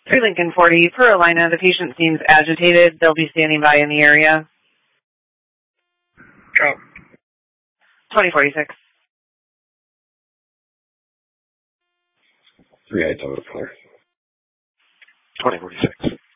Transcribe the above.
3 Lincoln 40, Carolina. The patient seems agitated. They'll be standing by in the area. Go. 2046. 3 Total Color. 2046.